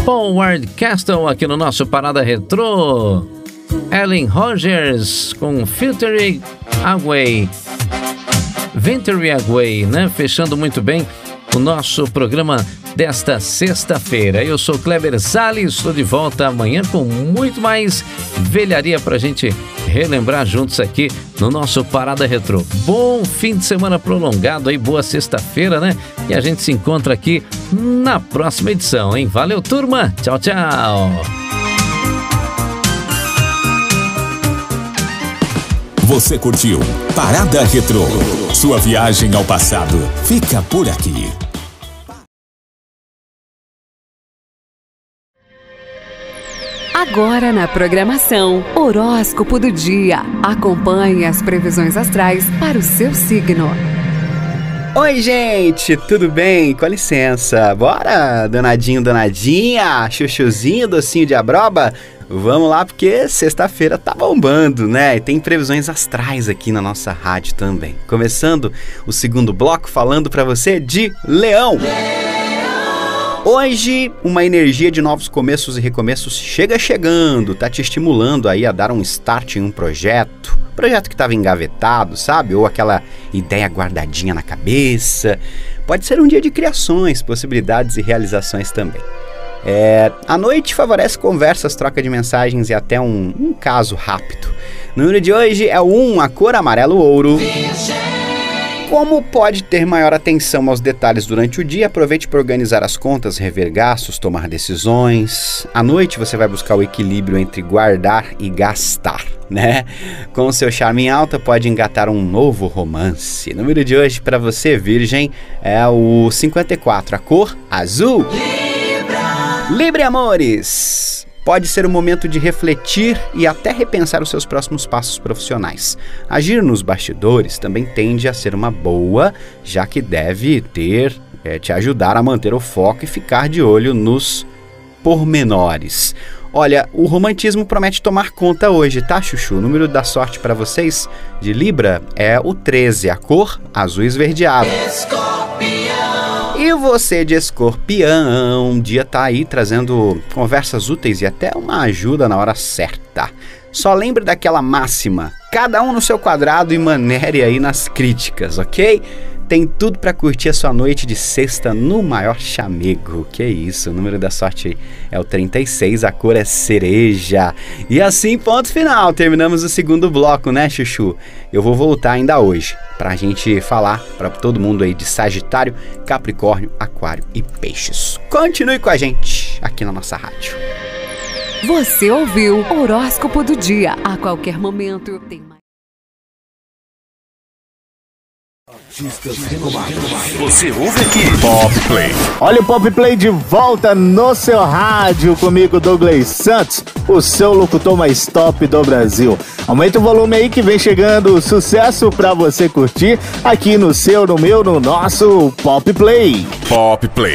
Howard Castle aqui no nosso Parada Retrô. Ellen Rogers com Filtery Away. Venture Away, né? Fechando muito bem o nosso programa desta sexta-feira. Eu sou Kleber Salles, estou de volta amanhã com muito mais velharia pra gente relembrar juntos aqui no nosso Parada Retrô. Bom fim de semana prolongado aí, boa sexta-feira, né? E a gente se encontra aqui na próxima edição, hein? Valeu, turma! Tchau, tchau! Você curtiu Parada Retrô. Sua viagem ao passado fica por aqui. Agora na programação, Horóscopo do Dia. Acompanhe as previsões astrais para o seu signo. Oi, gente, tudo bem? Com licença, bora, danadinho, danadinha, chuchuzinho, docinho de abroba? Vamos lá, porque sexta-feira tá bombando, né? E tem previsões astrais aqui na nossa rádio também. Começando o segundo bloco falando pra você de Leão. Hoje, uma energia de novos começos e recomeços chega chegando, tá te estimulando aí a dar um start em um projeto que estava engavetado, sabe? Ou aquela ideia guardadinha na cabeça. Pode ser um dia de criações, possibilidades e realizações também. A noite favorece conversas, troca de mensagens e até um caso rápido. O número de hoje é o 1, a cor amarelo ouro. Como pode ter maior atenção aos detalhes durante o dia, aproveite para organizar as contas, rever gastos, tomar decisões. À noite você vai buscar o equilíbrio entre guardar e gastar, né? Com o seu charme em alta, pode engatar um novo romance. O número de hoje para você, Virgem, é o 54, a cor azul. Libra, amores! Pode ser um momento de refletir e até repensar os seus próximos passos profissionais. Agir nos bastidores também tende a ser uma boa, já que deve te ajudar a manter o foco e ficar de olho nos pormenores. Olha, o romantismo promete tomar conta hoje, tá, Chuchu? O número da sorte para vocês de Libra é o 13, a cor azul esverdeado. E você de Escorpião, o dia tá aí trazendo conversas úteis e até uma ajuda na hora certa. Só lembre daquela máxima, cada um no seu quadrado e manere aí nas críticas, ok? Tem tudo para curtir a sua noite de sexta no maior chamego. Que isso, o número da sorte é o 36, a cor é cereja. E assim, ponto final, terminamos o segundo bloco, né, Chuchu? Eu vou voltar ainda hoje pra gente falar pra todo mundo aí de Sagitário, Capricórnio, Aquário e Peixes. Continue com a gente aqui na nossa rádio. Você ouviu Horóscopo do Dia. A qualquer momento tem mais. Você ouve aqui Pop Play. Olha o Pop Play de volta no seu rádio comigo, Douglas Santos, o seu locutor mais top do Brasil. Aumenta o volume aí que vem chegando sucesso pra você curtir aqui no seu, no meu, no nosso Pop Play. Pop Play.